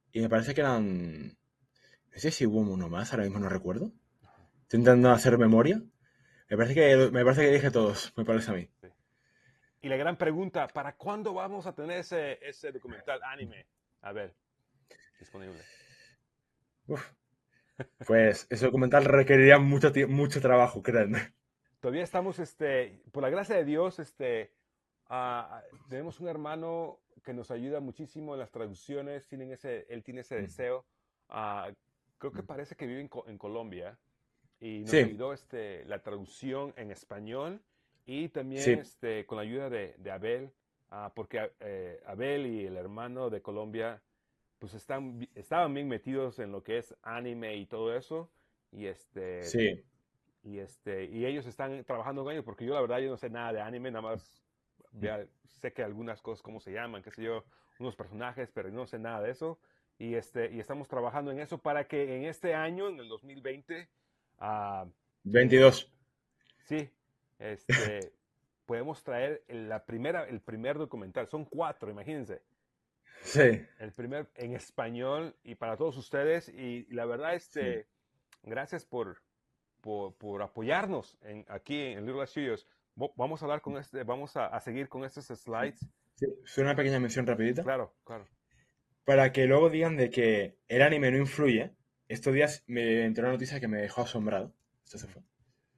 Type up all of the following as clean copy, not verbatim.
y me parece que eran, no sé si hubo uno más, ahora mismo no recuerdo. Estoy intentando hacer memoria. Me parece que dije todos, me parece a mí. Sí. Y la gran pregunta, ¿para cuándo vamos a tener ese documental anime? A ver, disponible. Uf, pues ese documental requeriría mucho trabajo, créanme. Todavía estamos, por la gracia de Dios, tenemos un hermano que nos ayuda muchísimo en las traducciones, él tiene ese deseo. Ah, Creo que parece que vive en Colombia y nos Sí, ayudó la traducción en español y también sí, con la ayuda de Abel, porque Abel y el hermano de Colombia pues estaban bien metidos en lo que es anime y todo eso y sí. y ellos están trabajando con ellos porque yo la verdad yo no sé nada de anime, nada más sé que algunas cosas cómo se llaman, qué sé yo, unos personajes, pero no sé nada de eso. Y estamos trabajando en eso para que en este año, en el 2020, ah, podemos, 22. sí, podemos traer el primer documental. Son cuatro, imagínense. Sí, El primer en español y para todos ustedes. Y la verdad, sí, gracias por apoyarnos aquí en Little Studios. Vamos a hablar vamos a seguir con estos slides. sí. Solo una pequeña mención rapidita. Claro, claro. Para que luego digan de que el anime no influye, estos días me enteré una noticia que me dejó asombrado. Esto se fue.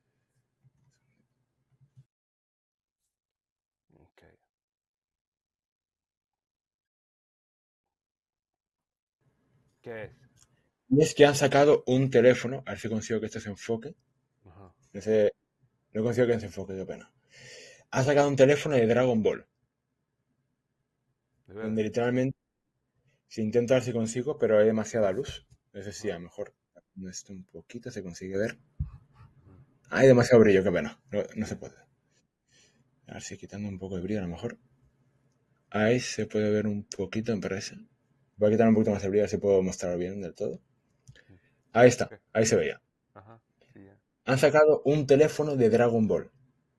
Okay. ¿Qué es? Y es que han sacado un teléfono, a ver si consigo que esto se enfoque. Ajá. No sé, no consigo que se enfoque, qué pena. Han sacado un teléfono de Dragon Ball, De veras. donde literalmente, si intento ver si consigo, pero hay demasiada luz. No sé si Ajá. a lo mejor no esto un poquito se consigue ver. Ujú. Hay demasiado brillo, qué pena. No, no se puede. A ver si quitando un poco de brillo a lo mejor. Ahí se puede ver un poquito, me parece. Voy a quitar un poquito más de brillo, a ver si puedo mostrar bien del todo. Ahí está, Ok. ahí se veía. Ajá. Sí, ya. Han sacado un teléfono de Dragon Ball.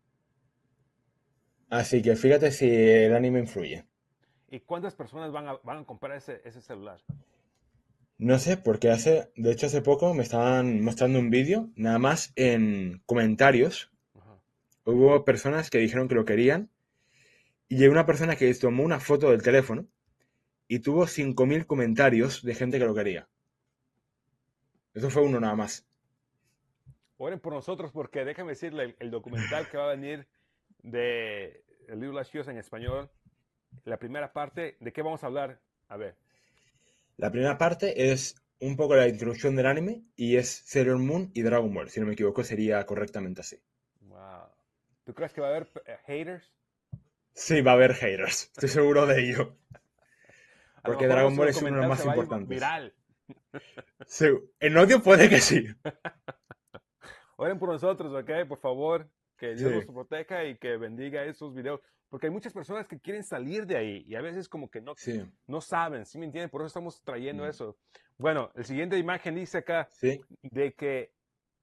Así que fíjate si el anime influye. ¿Y cuántas personas van a comprar ese celular? No sé, porque de hecho hace poco me estaban mostrando un vídeo, nada más en comentarios, Ajá. hubo personas que dijeron que lo querían, y llegó una persona que tomó una foto del teléfono y tuvo 5.000 comentarios de gente que lo quería. Eso fue uno nada más. Oren por nosotros porque déjame decirle, el documental que va a venir de El libro Las Chivas en español, la primera parte, ¿de qué vamos a hablar? A ver. La primera parte es un poco la introducción del anime y es Sailor Moon y Dragon Ball. Si no me equivoco, sería correctamente así. Wow. ¿Tú crees que va a haber haters? Sí, va a haber haters, estoy seguro de ello. A lo Porque mejor Dragon nuestro Ball es uno de los documental se más va a ir importantes. viral. Sí, en odio puede que sí. Oren por nosotros, ¿ok? Por favor, que Dios nos Sí, proteja y que bendiga esos videos. Porque hay muchas personas que quieren salir de ahí y a veces como que sí, no saben, ¿sí me entienden? Por eso estamos trayendo mm, eso. Bueno, el siguiente imagen dice acá sí, de que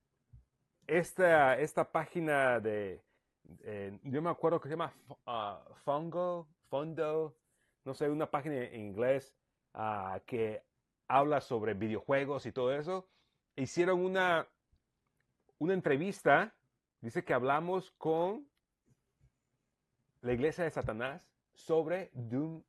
esta página yo me acuerdo que se llama Fondo, no sé, una página en inglés que habla sobre videojuegos y todo eso. Hicieron una entrevista, dice que hablamos con la iglesia de Satanás sobre Doom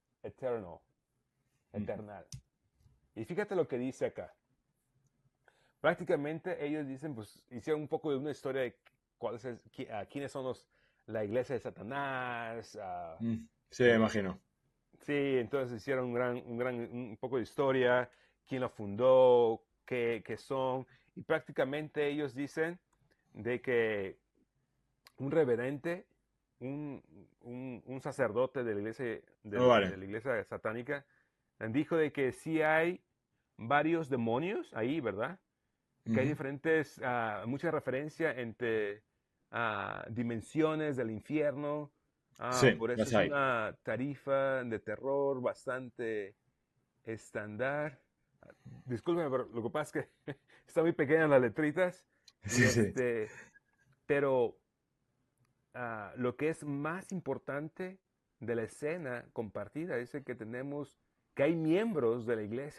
mm, Eternal. Y fíjate lo que dice acá. Prácticamente ellos dicen, pues hicieron un poco de una historia de quiénes son la iglesia de Satanás. sí, me imagino. Sí, entonces hicieron un poco de historia, quién lo fundó, qué son. Y prácticamente ellos dicen de que un reverente, un, un sacerdote de la iglesia, Oh, de vale. la iglesia satánica, dijo de que sí hay varios demonios ahí, ¿verdad? Que hay Ujú. diferentes, mucha referencia entre dimensiones del infierno. Sí, Por eso las es hay. una tarifa de terror bastante estándar. Discúlpeme, pero lo que pasa es que están muy pequeñas las letritas. Y Sí, sí. pero lo que es más importante de la escena compartida es que hay miembros de la iglesia